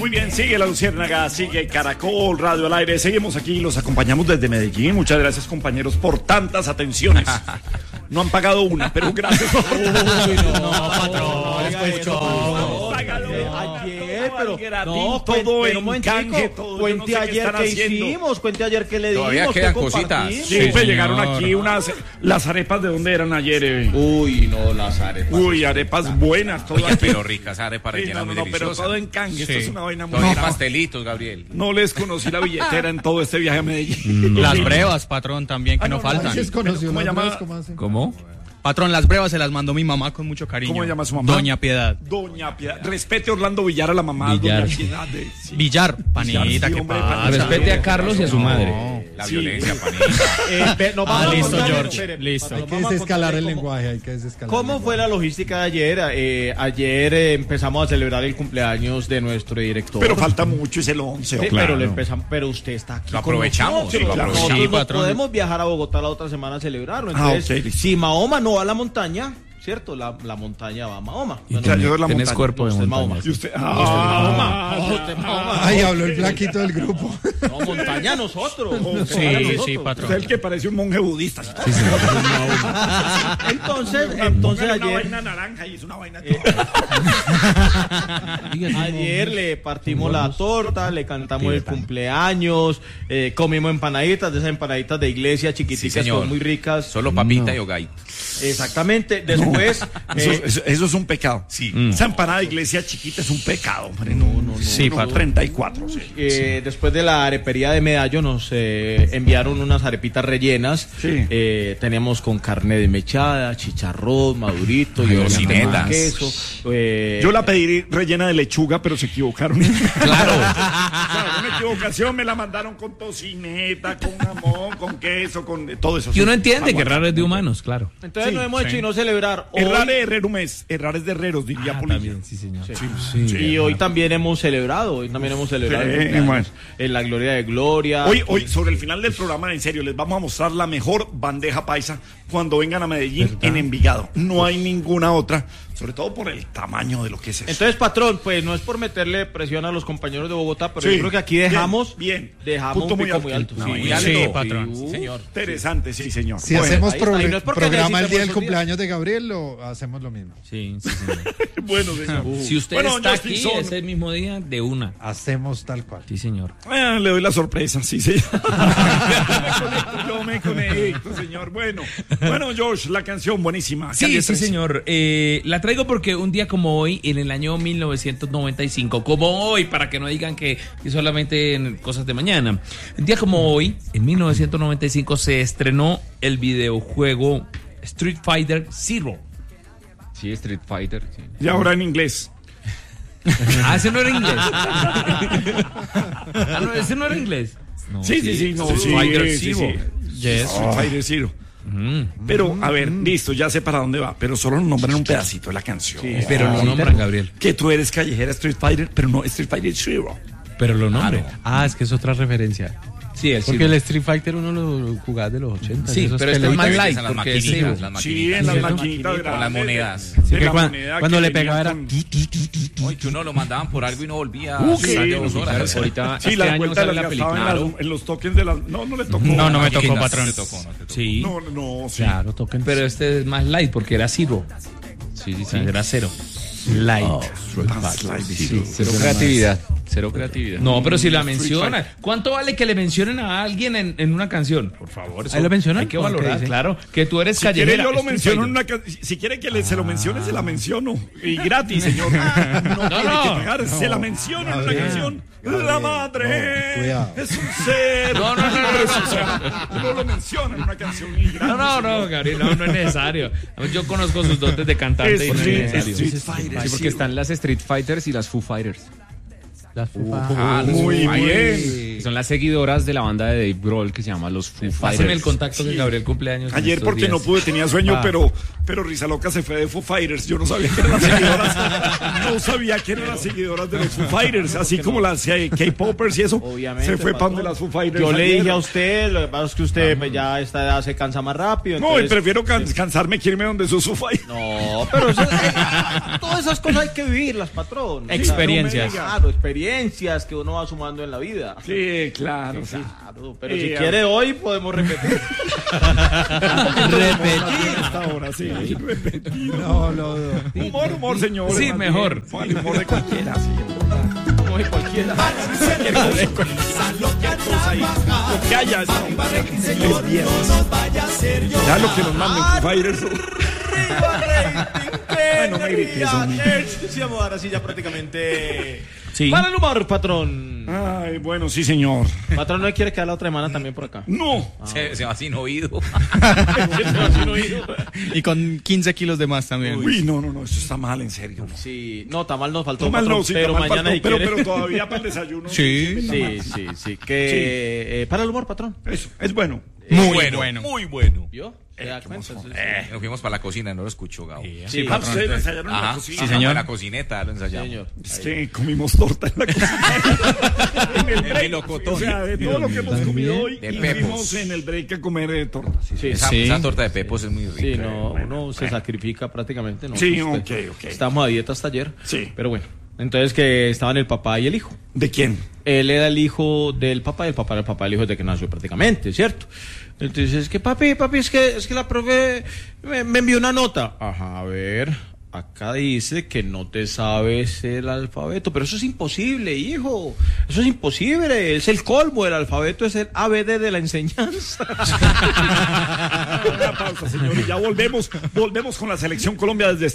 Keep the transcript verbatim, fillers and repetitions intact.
Muy bien, sigue La Luciérnaga, sigue Caracol Radio al aire. Seguimos aquí, los acompañamos desde Medellín. Muchas gracias, compañeros, por tantas atenciones. No han pagado una, pero gracias. Uy, no, no, patrón, después no, págalo. Ayer, pero no, todo en canje, todo. Cuente ayer qué hicimos, cuente ayer qué le dimos. Todavía quedan cositas. Sí, pues llegaron aquí unas, las arepas, ¿de dónde eran ayer? Eh? Uy, no, las arepas. Uy, arepas buenas, todas. Oye, pero ricas, arepas rellenas, sí, no, muy no, deliciosas. pero todo en canje, sí. Esto es una vaina muy brava. Pastelitos, Gabriel. No les conocí la billetera en todo este viaje a Medellín. Las brevas, patrón, también, que ah, no, no faltan. ¿Cómo se llama? ¿Cómo? Patrón, las brevas se las mandó mi mamá con mucho cariño. ¿Cómo se llama su mamá? Doña Piedad. Doña Piedad. Respete a Orlando Villar, a la mamá. Villar. Doña Piedad. De, sí. Villar, panita, Villar, sí, que hombre, pasa. Respete a Carlos y a su no. madre. La sí. violencia, panita. Eh, no, ah, listo, contar, George. espere, listo. Hay que desescalar el lenguaje, hay que desescalar. ¿Cómo fue la logística de ayer? Eh, ayer eh, empezamos a celebrar el cumpleaños de nuestro director. Pero falta mucho, es el once. Sí, claro. pero le empezamos, pero usted está aquí. Lo aprovechamos. Sí, lo claro. aprovechamos. Nosotros Sí, no patrón. podemos viajar a Bogotá la otra semana a celebrarlo. Entonces, Ah, okay. si Mahoma no va a la montaña, ¿cierto? La, la montaña va a Mahoma. Y ya, yo la Tenés montaña. cuerpo de Usted es montaña. Mahoma. Y usted, ah, No, usted es Mahoma. Ay, habló el flaquito del grupo. No, montaña nosotros. Sí, Nosotros. sí, usted patrón. es el que parece un monje budista. Sí, señor. Entonces, entonces una ayer, vaina naranja y es una vaina. ayer le partimos la torta, le cantamos el cumpleaños, eh, comimos empanaditas, de esas empanaditas de iglesia chiquiticas, Sí, señor. son muy ricas. Solo papita y hogay. Exactamente. Después, Eso, eh, eso, eso es un pecado. Sí. Esa empanada de iglesia chiquita es un pecado, hombre. No, no, no. Sí, no, patrón. treinta y cuatro. Sí. Eh, después de la arepería de Medallo nos eh, enviaron unas arepitas rellenas. Sí. Eh, teníamos con carne desmechada, chicharrón, madurito, y Tocinetas. queso. Eh, Yo la pedí rellena de lechuga, pero se equivocaron. Claro. Claro, una equivocación, me la mandaron con tocineta, con jamón, con queso, con todo eso. Y uno sí. entiende que Aguanta. raro es de humanos, claro. entonces sí, no hemos sí. hecho y no celebrar. Hoy, Errar es herrero mes, errar es de herreros, diría Ah, Polilla. también, sí, señor. Sí. Sí. Sí. y hoy también hemos celebrado, hoy también hemos celebrado Sí, el cumpleaños, bueno. en la Gloria de Gloria. Hoy, hoy, sobre el final del programa, en serio, les vamos a mostrar la mejor bandeja paisa cuando vengan a Medellín en Envigado. No hay ninguna otra, sobre todo por el tamaño de lo que es eso. Entonces, patrón, pues no es por meterle presión a los compañeros de Bogotá, pero Sí. yo creo que aquí dejamos, Bien, bien. dejamos Punto un muy pico alto. muy alto. No, Sí, muy alto. Sí, patrón. Uh, Sí, señor. Interesante, sí, señor. Si Bueno, hacemos ahí está, pro- y no es porque programa el necesitemos día del esos cumpleaños de Gabriel, lo hacemos lo mismo. Sí, sí, señor. bueno, señor. Si usted Bueno, está Justin aquí Son. ese mismo día, de una. Hacemos tal cual. Sí, señor. Ah, le doy la sorpresa, sí, señor. Yo me conecto, señor. Bueno, bueno, Josh, la canción buenísima. Sí, Calle sí, trece. señor. Eh, la traigo porque un día como hoy, en el año mil novecientos noventa y cinco, como hoy, para que no digan que, que solamente en cosas de mañana. Un día como hoy, en mil novecientos noventa y cinco, se estrenó el videojuego Street Fighter Zero. Sí, Street Fighter. Sí. Y ahora en inglés. Ah, ese no era inglés. Ah, no, ese no era inglés. No, Sí, sí, sí. No, Street sí, Fighter sí, Zero. sí. Yes. Street Fighter Zero. Pero, a ver, listo, ya sé para dónde va, pero solo nos nombran un pedacito de la canción. Pero lo nombran, Gabriel. Que tú eres callejera Street Fighter, pero no Street Fighter Zero. Pero lo nombran. Ah, es que es otra referencia. Sí, el Porque Zero. el Street Fighter uno lo jugaba de los ochenta. Sí, pero este es más light, Las porque es maquinitas, Zero. las Sí, en maquinitas. las maquinitas Con las grandes. monedas. De que la cuan- moneda cuando que le venía pegaba era con- Oye, que uno lo mandaban por algo y no volvía Uh, a sí, de no, dos horas. Ahorita, Sí, este las año vueltas sale las la gastaba película. en, las- en los tokens de las... No, no le tocó. No, no me tocó, Máquinas, patrón. no te tocó, no te tocó. Sí. No, no, sí. Claro, toquen. Pero este es más light porque era Zero. Sí, sí, O sí. sea, era cero. Light. Más light, sí. Cero creatividad. Cero creatividad. No, pero si la menciona. ¿Cuánto vale que le mencionen a alguien en, en una canción? Por favor. eso ¿Ahí lo mencionan? Hay que ¿Cómo que valorar, dice? claro. Que tú eres Si quiere callejera. yo lo Street menciono en Fighter. una ca- Si quiere que le, se lo mencione, se la menciono. Y gratis, señor. No, tiene no. que pagar, se la menciono en una canción. La madre cuidado. es un ser. No, no, no, no, no. O sea, no lo menciona en una canción y gratis. No, no, no, Gabriel, no, no es necesario. Yo conozco sus dotes de cantante y no es Street, necesario. Street Fighter. Sí, porque están las Street Fighters y las Foo Fighters. Las Foo Ah, los Muy Foo Fighters. bien. Son las seguidoras de la banda de Dave Grohl que se llama los Foo Fighters. Páseme el contacto que Gabriel cumpleaños. en Ayer estos porque días. no pude, tenía sueño, Ah. pero, pero Risa Loca se fue de Foo Fighters. Yo no sabía que eran las seguidoras. No sabía que eran las seguidoras de los Foo Fighters. Así como las eh, K-Popers y eso. Obviamente, Se fue para patrón. donde las Foo Fighters. Yo le ayer. dije a usted, lo que pasa es que usted pues, ya a esta edad se cansa más rápido. No, y entonces- prefiero can- cansarme que irme donde sus Foo Fighters. No, pero eso- eh, todas esas cosas hay que vivirlas, patrón. Experiencias. Claro, experiencias. experiencias que uno va sumando en la vida. Sí, claro, sí. Claro, pero Sí, si a- quiere hoy podemos repetir. Repetir. Hasta ahora, sí. Repetir. No, lo dudo. Humor, humor, señores. Sí, más mejor. bien. Póngale humor de cualquiera, sí. Como de cualquiera. Cualquier cosa. Cualquier cosa ahí. Lo que haya. esta hora. Les viernes. Ya lo que nos manden Foo Fighters. Ay, no me grites, hombre. Sí, vamos ahora sí ya prácticamente. Sí. Para el humor, patrón. Ay, bueno, sí, señor. Patrón, ¿no quiere quedar la otra semana también por acá? No. Se, se va sin oído. Y con quince kilos de más también. Uy, no, no, no, esto está mal, en serio. No. Sí, no, Tamal nos faltó, Toma el patrón, no, sí, pero Tamal mañana faltó, si pero, quiere. pero todavía para el desayuno. Sí. Sí, sí, sí. Que, eh, para el humor, patrón. Eso, es bueno. Muy bueno, bueno. muy bueno. ¿Vio? ¿Se da cuenta? Sí, sí. Eh, nos fuimos para la cocina, no lo escucho, Gabo. Sí, Ah, ustedes lo ensayaron en la Ajá, cocina. sí, señor. En la cocineta lo ensayamos. señor. Es que comimos torta en la cocina. en el El break. melocotón. O sea, de todo lo que hemos comido hoy, De y pepos. fuimos en el break a comer eh, torta. Sí, Sí, Esa, Sí. esa torta de pepos es muy rica. sí, no, uno se sacrifica prácticamente, ¿no? Sí, Usted- ok, ok. Estamos a dieta hasta ayer. Sí. Pero bueno, entonces que estaban el papá y el hijo. ¿De quién? Él era el hijo del papá y el papá era el papá del hijo desde que nació prácticamente, ¿cierto? Entonces es que papi, papi, es que, es que la profe me, me envió una nota. Ajá, a ver, acá dice que no te sabes el alfabeto, pero eso es imposible, hijo. Eso es imposible, es el colmo, el alfabeto es el A B D de la enseñanza. Una pausa, señor, y ya volvemos, volvemos con la selección Colombia desde